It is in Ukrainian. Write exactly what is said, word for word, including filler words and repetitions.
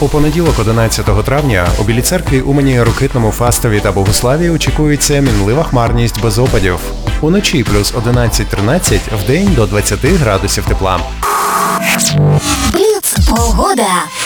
У понеділок, одинадцятого травня, у Білій церкві, Умані, Рокитному, Фастові та Богославі очікується мінлива хмарність без опадів. Уночі плюс одинадцять-тринадцять, вдень до двадцяти градусів тепла. Бліц погода.